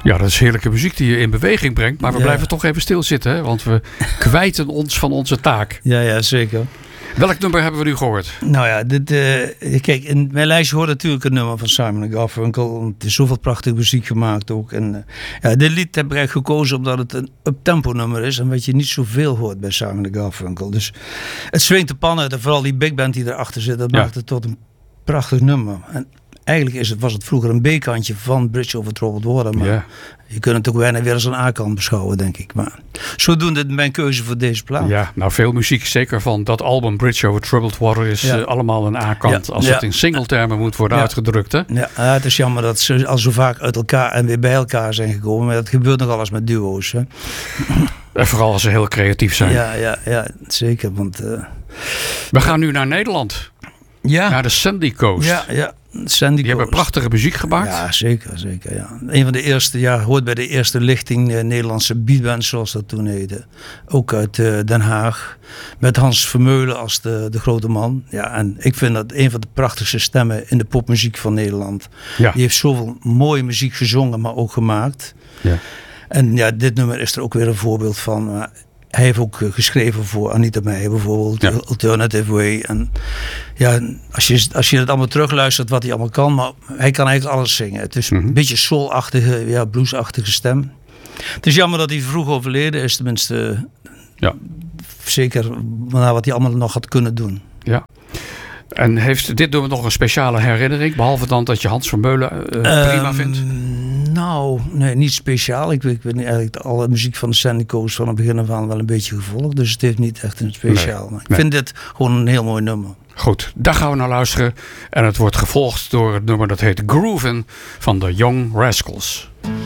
Ja, dat is heerlijke muziek die je in beweging brengt. Maar we blijven toch even stilzitten, hè? Want we kwijten ons van onze taak. Ja, zeker. Welk nummer hebben we nu gehoord? Nou ja, kijk, in mijn lijstje hoort natuurlijk een nummer van Simon & Garfunkel. Er is zoveel prachtige muziek gemaakt ook. En dit lied heb ik eigenlijk gekozen omdat het een up-tempo nummer is. En wat je niet zoveel hoort bij Simon & Garfunkel. Dus het swingt de pannen uit en vooral die big band die erachter zit. Dat maakt het tot een prachtig nummer. En eigenlijk was het vroeger een B-kantje van Bridge Over Troubled Water. Maar je kunt het ook weinig weer als een A-kant beschouwen, denk ik. Maar zodoende mijn keuze voor deze plaat. Ja, nou veel muziek, zeker van dat album Bridge Over Troubled Water is allemaal een A-kant. Als het in singletermen moet worden uitgedrukt. Hè? Ja, het is jammer dat ze al zo vaak uit elkaar en weer bij elkaar zijn gekomen. Maar dat gebeurt nogal eens met duo's. Hè? En vooral als ze heel creatief zijn. Ja, zeker. Want, we gaan nu naar Nederland. Ja. Naar de Sandy Coast. Ja. Die hebben prachtige muziek gemaakt. Ja, zeker. Ja. Een van de eerste, hoort bij de eerste lichting Nederlandse beatband, zoals dat toen heette. Ook uit Den Haag. Met Hans Vermeulen als de grote man. Ja, en ik vind dat een van de prachtigste stemmen in de popmuziek van Nederland. Ja. Die heeft zoveel mooie muziek gezongen, maar ook gemaakt. Ja. En dit nummer is er ook weer een voorbeeld van. Hij heeft ook geschreven voor Anita Meijer bijvoorbeeld, Alternative Way. En als je het allemaal terugluistert wat hij allemaal kan, maar hij kan eigenlijk alles zingen. Het is een beetje soul-achtige, blues-achtige stem. Het is jammer dat hij vroeg overleden is, tenminste. Zeker naar wat hij allemaal nog had kunnen doen. Ja. En heeft dit nummer nog een speciale herinnering, behalve dan dat je Hans Vermeulen prima vindt? Nou, nee, niet speciaal. Ik ben eigenlijk alle muziek van de Sandy Coast van het begin af aan wel een beetje gevolgd. Dus het heeft niet echt een speciaal. Nee. Ik vind dit gewoon een heel mooi nummer. Goed, daar gaan we naar luisteren. En het wordt gevolgd door het nummer dat heet Groovin' van de Young Rascals.